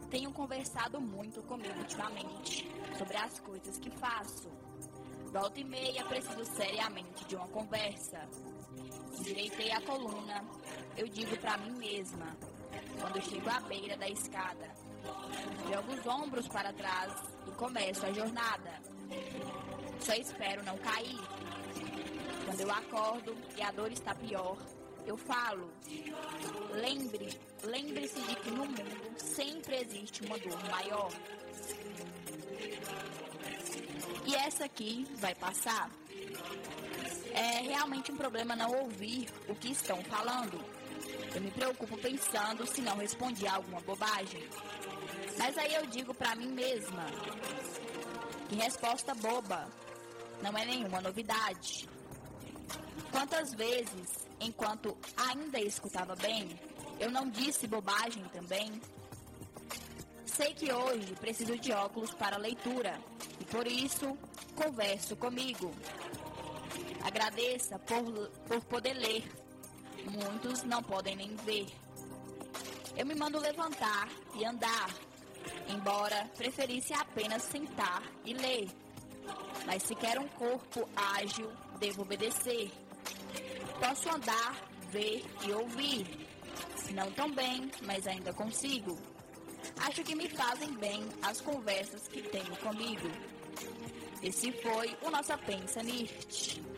Tenho conversado muito comigo ultimamente sobre as coisas que faço. Volta e meia preciso seriamente de uma conversa. Endireitei a coluna, eu digo pra mim mesma, quando eu chego à beira da escada. Jogo os ombros para trás e começo a jornada. Só espero não cair. Quando eu acordo e a dor está pior, eu falo: lembre-se de que no mundo sempre existe uma dor maior. E essa aqui vai passar. É realmente um problema não ouvir o que estão falando. Eu me preocupo pensando se não respondi a alguma bobagem. Mas aí eu digo pra mim mesma que resposta boba não é nenhuma novidade. Quantas vezes, enquanto ainda escutava bem, eu não disse bobagem também? Sei que hoje preciso de óculos para leitura e por isso converso comigo. Agradeça por poder ler. Muitos não podem nem ver. Eu me mando levantar e andar, embora preferisse apenas sentar e ler. Mas se quero um corpo ágil, devo obedecer. Posso andar, ver e ouvir. Não tão bem, mas ainda consigo. Acho que me fazem bem as conversas que tenho comigo. Esse foi o Nossa Pensa NIRT.